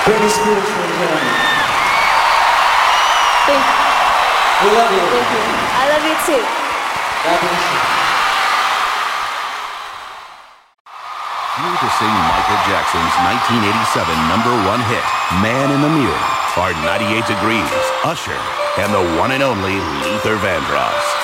Britney Spears for Jeremy. Thank you. We love you. Thank you. I love you too. God bless you. Here to sing Michael Jackson's 1987 #1 hit, Man in the Mirror, are 98 Degrees, Usher, and the one and only Luther Vandross.